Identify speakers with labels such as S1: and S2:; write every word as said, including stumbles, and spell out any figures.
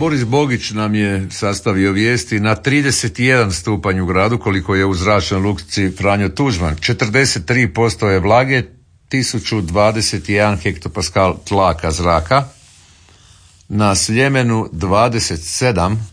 S1: Boris Bogić nam je sastavio vijesti na trideset jedan stupanj u gradu, koliko je u zračnoj luci Franjo Tuđman. četrdeset tri posto je vlage, tisuću dvadeset jedan hektopaskal tlaka zraka. Na Sljemenu dvadeset sedam,